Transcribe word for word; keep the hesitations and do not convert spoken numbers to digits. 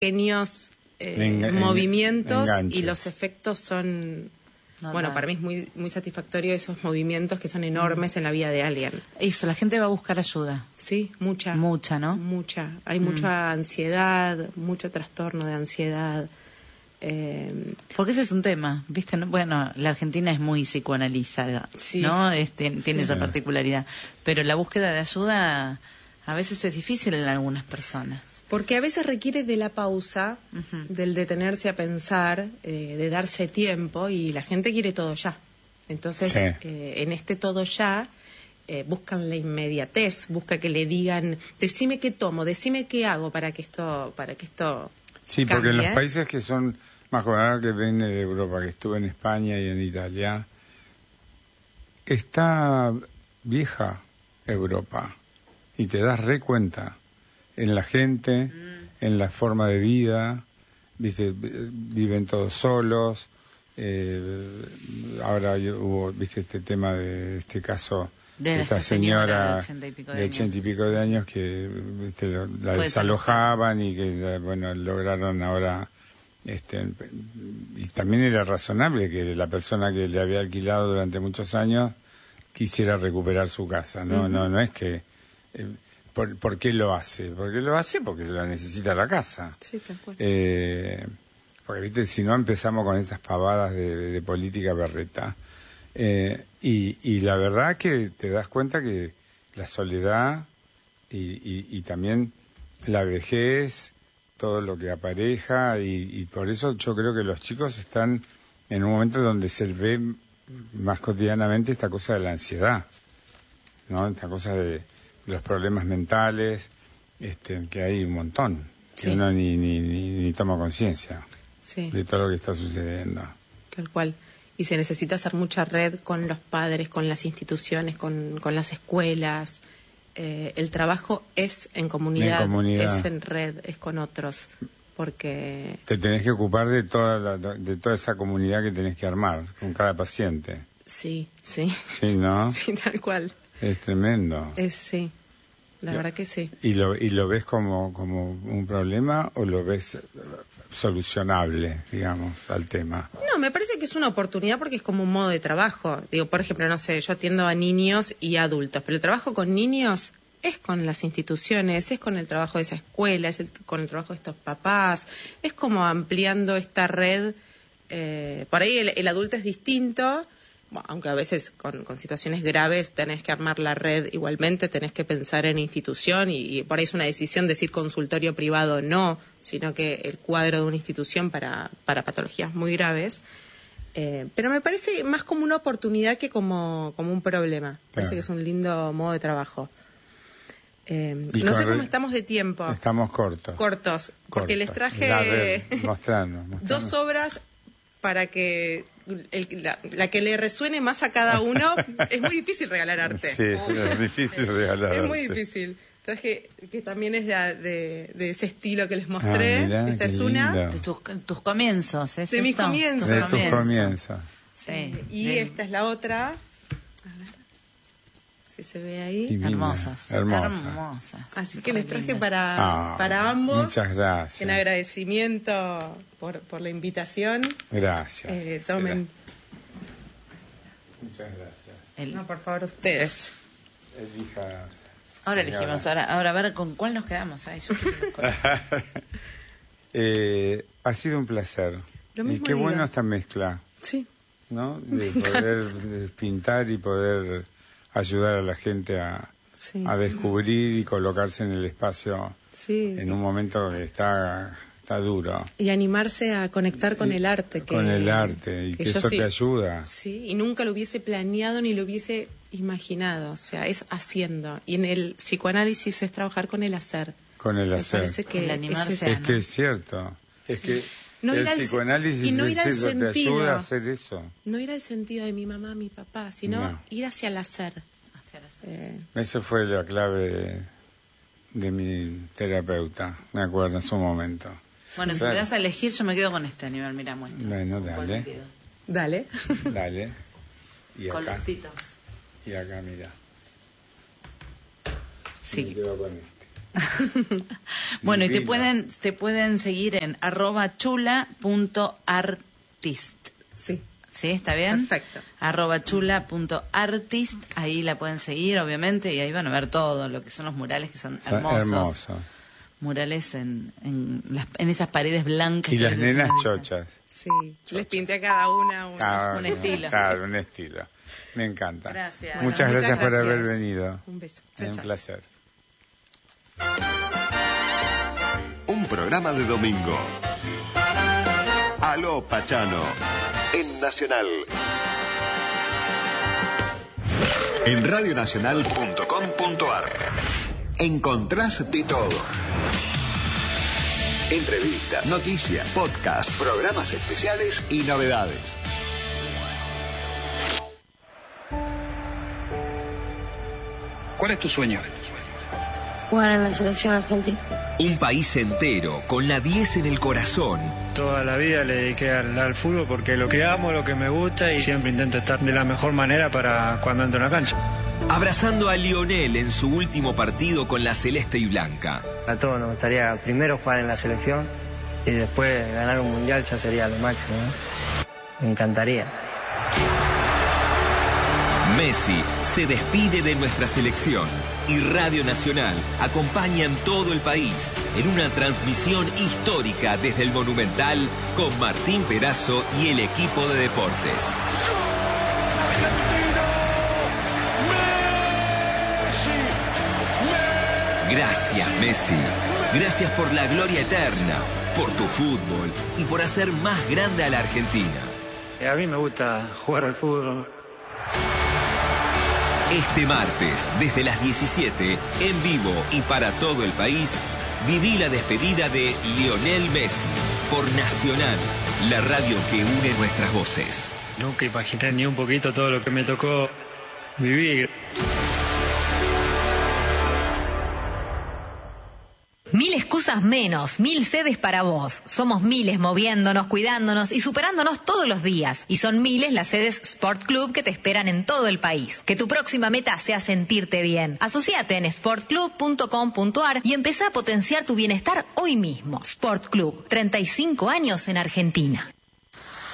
pequeños eh, en, movimientos enganches. Y los efectos son... No, bueno, no. para mí es muy muy satisfactorio esos movimientos que son enormes en la vida de alguien. Eso, la gente va a buscar ayuda. Sí, mucha. Mucha, ¿no? Mucha. Hay Mm. mucha ansiedad, mucho trastorno de ansiedad. Eh, Porque ese es un tema, ¿viste? No- Bueno, la Argentina es muy psicoanalizada, Sí. ¿no? Este, tiene Sí. esa particularidad. Pero la búsqueda de ayuda a veces es difícil en algunas personas. porque a veces requiere de la pausa, Ujú. del detenerse a pensar, eh, de darse tiempo, y la gente quiere todo ya. Entonces, Sí. eh, en este todo ya, eh, buscan la inmediatez, busca que le digan, decime qué tomo, decime qué hago para que esto, para que esto Sí, cambie. porque en los países que son más jóvenes, que viene de Europa, que estuve en España y en Italia, está vieja Europa y te das re cuenta en la gente, mm. en la forma de vida, viste, viven todos solos. Eh, ahora hubo, viste, este tema de este caso de, de esta, esta señora, señora de ochenta y pico de, de ochenta y pico de años que, viste, la Fue desalojaban y que, bueno, lograron ahora, este, y también era razonable que la persona que le había alquilado durante muchos años quisiera recuperar su casa, no, uh-huh. no, no es que eh, ¿por, ¿por qué lo hace? Porque lo hace porque la necesita la casa. Sí, tal cual. Eh, porque, viste, si no empezamos con esas pavadas de, de, de política berreta. Eh, y, y la verdad que te das cuenta que la soledad y, y, y también la vejez, todo lo que apareja, y, y por eso yo creo que los chicos están en un momento donde se ve más cotidianamente esta cosa de la ansiedad, ¿no? Esta cosa de los problemas mentales, este, que hay un montón, sí. que uno ni, ni, ni, ni toma conciencia sí. de todo lo que está sucediendo. Tal cual. Y se necesita hacer mucha red con los padres, con las instituciones, con, con las escuelas. Eh, el trabajo es en comunidad, en comunidad, es en red, es con otros, porque... Te tenés que ocupar de toda, la, de toda esa comunidad que tenés que armar, con cada paciente. Sí, sí. Sí, ¿no? Sí, tal cual. Es tremendo. Es, sí, la verdad que sí. ¿Y lo, y lo ves como, como un problema o lo ves solucionable, digamos, al tema? No, me parece que es una oportunidad porque es como un modo de trabajo. Digo, por ejemplo, no sé, yo atiendo a niños y adultos, pero el trabajo con niños es con las instituciones, es con el trabajo de esa escuela, es el, con el trabajo de estos papás, es como ampliando esta red. Eh, por ahí el, el adulto es distinto, bueno, aunque a veces con, con situaciones graves tenés que armar la red igualmente, tenés que pensar en institución y, y por ahí es una decisión decir consultorio privado no, sino que el cuadro de una institución para, para patologías muy graves. Eh, pero me parece más como una oportunidad que como, como un problema. Me parece claro. que es un lindo modo de trabajo. Eh, no sé cómo estamos de tiempo. Estamos cortos. Cortos, porque cortos. les traje mostrando, mostrando. dos obras para que el, la, la que le resuene más a cada uno. Es muy difícil regalar arte. Sí, es difícil regalar arte. Es muy difícil. Traje que también es de, de, de ese estilo que les mostré. Ah, mirá, esta es lindo. una. De tus, tus comienzos, ¿es De mis esto? comienzos. De tus comienzos. Sí. Eh, y de... esta es la otra. A ver si se ve ahí. Divina, hermosas, hermosa. hermosas. Así que les traje linda. para, ah, para ambos. Muchas gracias. En agradecimiento por, por la invitación. Gracias. Eh, tomen. Muchas gracias. El... No, por favor, ustedes. Elija. Ahora elegimos, ahora, ahora a ver con cuál nos quedamos. Ay, yo eh, ha sido un placer. Lo mismo y qué digo. bueno esta mezcla, Sí. ¿no? De poder de pintar y poder ayudar a la gente a, Sí. a descubrir y colocarse en el espacio Sí. en un momento que está, está duro. Y animarse a conectar con Y- el arte. Que, con el arte, y que, yo eso sí, te ayuda. Sí, y nunca lo hubiese planeado ni lo hubiese imaginado. O sea, es haciendo. Y en el psicoanálisis es trabajar con el hacer. Con el Me hacer. parece que El animarse es, a- Es eso. que es cierto. Es que No el ir al- psicoanálisis y no es ir al eso, te sentido. ayuda a hacer eso. No ir al sentido de mi mamá, mi papá, sino No. ir hacia el hacer. hacia las- Eh, Eso fue la clave de, de mi terapeuta, me acuerdo en su momento. Bueno, si Claro. me das a elegir, yo me quedo con este animal. Mira, muestra. Bueno, ¿Con cuál dale. me quedo? dale. Dale. Y acá. Colorcitos. Y acá, mira. Sí. Me quedo con este. Bueno, Divino. y te pueden, te pueden seguir en arroba chula punto artist. Sí. ¿Sí? ¿Está bien? Perfecto. Arroba chula punto artist. Ahí la pueden seguir, obviamente, y ahí van a ver todo lo que son los murales, que son Son hermosos. hermosos. Murales en, en, las, en esas paredes blancas. Y que las a veces nenas se dicen. chochas. Sí. Les pinté a cada una una. Ah, Un estilo. Claro, un estilo. Me encanta. Gracias. Bueno, muchas, muchas gracias por gracias. haber venido. Un beso. Es Chao, un chao. placer. Un programa de domingo. Aló Pachano. En Nacional. En radionacional punto com punto ar encontrás de todo. Entrevistas, noticias, podcasts, programas especiales y novedades. ¿Cuál es tu sueño? Jugar en la selección argentina. Un país entero, con la diez en el corazón. Toda la vida le dediqué al, al fútbol porque lo que amo, lo que me gusta, y siempre intento estar de la mejor manera para cuando entro en la cancha. Abrazando a Lionel en su último partido con la celeste y blanca. A todos nos gustaría primero jugar en la selección y después ganar un mundial, ya sería lo máximo, ¿no? Me encantaría. Messi se despide de nuestra selección y Radio Nacional acompaña en todo el país en una transmisión histórica desde el Monumental con Martín Perazo y el equipo de deportes. Gracias, Messi. Gracias por la gloria eterna, por tu fútbol y por hacer más grande a la Argentina. Y a mí me gusta jugar al fútbol. Este martes, desde las diecisiete, en vivo y para todo el país, viví la despedida de Lionel Messi por Nacional, la radio que une nuestras voces. Nunca imaginé ni un poquito todo lo que me tocó vivir. Mil excusas menos, mil sedes para vos. Somos miles moviéndonos, cuidándonos y superándonos todos los días. Y son miles las sedes Sport Club que te esperan en todo el país. Que tu próxima meta sea sentirte bien. Asociate en sport club punto com punto ar y empezá a potenciar tu bienestar hoy mismo. Sport Club, treinta y cinco años en Argentina.